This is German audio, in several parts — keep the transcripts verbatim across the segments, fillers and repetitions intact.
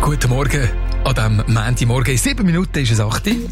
Guten Morgen. An diesem Montagmorgen in sieben Minuten ist es acht Uhr.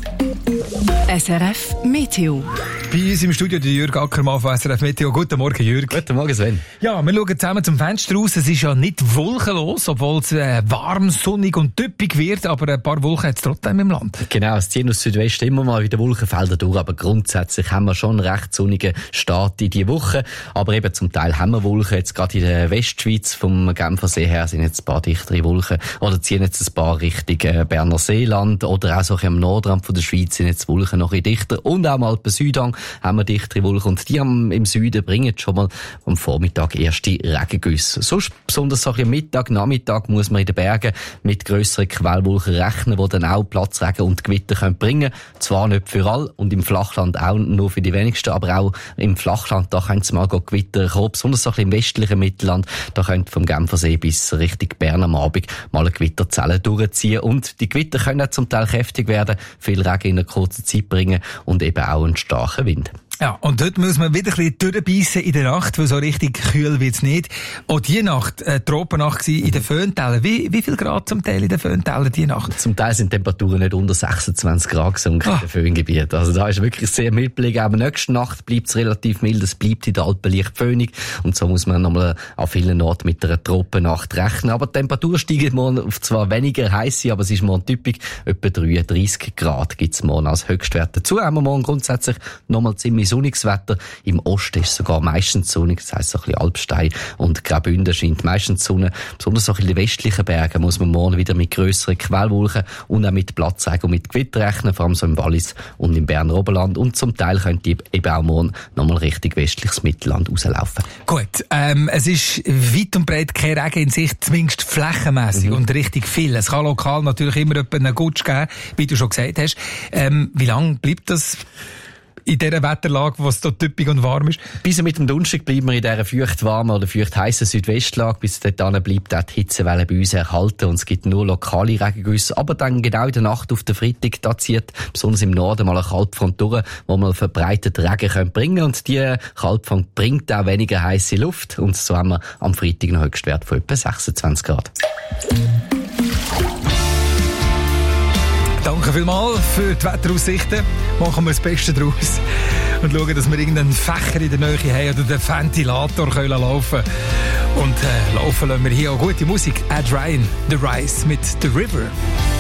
S R F Meteo. Bei uns im Studio der Jürg Ackermann von S R F Meteo. Guten Morgen, Jürg. Guten Morgen, Sven. Ja, wir schauen zusammen zum Fenster raus. Es ist ja nicht wolkenlos, obwohl es äh, warm, sonnig und typisch wird, aber ein paar Wolken hat es trotzdem im Land. Genau, es ziehen aus Südwesten immer mal wieder Wolkenfelder durch, aber grundsätzlich haben wir schon einen recht sonnigen Start in die Woche. Aber eben zum Teil haben wir Wolken. Jetzt gerade in der Westschweiz vom Genfersee her sind jetzt ein paar dichtere Wolken. Oder ziehen jetzt ein paar Richtung äh, Berner Seeland oder auch so am Nordrand von der Schweiz sind jetzt Wolken noch ein bisschen dichter. Und auch am Alpen-Südhang haben wir dichtere Wolken. Und die am, im Süden bringen schon mal am Vormittag erste Regengüsse. Sonst, besonders so am Mittag, Nachmittag, muss man in den Bergen mit grösseren Quellwolken rechnen, die dann auch Platzregen und Gewitter können bringen. Zwar nicht für alle und im Flachland auch nur für die wenigsten, aber auch im Flachland, da können es mal Gewitter kommen. Besonders so ein bisschen im westlichen Mittelland, da könnte vom Genfersee bis Richtung Bern am Abend mal eine Gewitterzelle durchziehen. Und die Gewitter können auch zum Teil heftig werden, viel Regen in einer kurzen Zeit bringen und eben auch einen starken Wind. Ja, und dort muss man wieder ein bisschen durchbeissen in der Nacht, weil so richtig kühl wird's nicht. Auch die Nacht, äh, Tropennacht war in den Föhntälern. Wie, wie viel Grad zum Teil in den Föhntälern die Nacht? Zum Teil sind Temperaturen nicht unter sechsundzwanzig Grad gesunken ah. in den Föhngebieten. Also da ist wirklich sehr mild gelegen. Aber nächste Nacht bleibt es relativ mild. Es bleibt in den Alpen leicht föhnig. Und so muss man nochmal an vielen Orten mit einer Tropennacht rechnen. Aber die Temperatur steigt morgen auf zwar weniger heiße, aber es ist morgen typisch. Etwa dreiunddreissig Grad gibt es morgen als Höchstwert. Dazu haben wir morgen grundsätzlich nochmal ziemlich sonniges Wetter. Im Osten ist es sogar meistens sonnig, das heisst so ein bisschen Alpstein und Graubünden scheint meistens Sonne. Besonders so in den westlichen Bergen muss man morgen wieder mit grösseren Quellwolken und auch mit Platzregen und mit Gewitter rechnen, vor allem so im Wallis und im Berner Oberland. Und zum Teil könnte eben auch morgen nochmal Richtung westliches Mittelland rauslaufen. Gut, ähm, es ist weit und breit kein Regen in Sicht, zumindest flächenmässig mhm. und richtig viel. Es kann lokal natürlich immer einen Gutsch geben, wie du schon gesagt hast. Ähm, wie lange bleibt das in dieser Wetterlage, wo es so typisch und warm ist? Bis mit dem Donnerstag bleiben wir in dieser feucht-warmen oder feucht-heissen Südwestlage. Bis dahin bleibt auch die Hitzewelle bei uns erhalten und es gibt nur lokale Regengüsse. Aber dann genau in der Nacht auf den Freitag, da zieht besonders im Norden mal eine Kaltfront durch, wo man verbreitet Regen können bringen und die Kaltfront bringt auch weniger heisse Luft und so haben wir am Freitag einen Höchstwert von etwa sechsundzwanzig Grad. Danke vielmals für die Wetteraussichten. Machen wir das Beste daraus und schauen, dass wir irgendeinen Fächer in der Nähe haben oder den Ventilator können laufen können. Und äh, laufen lassen wir hier auch gute Musik. Ed Ryan, The Rise mit The River.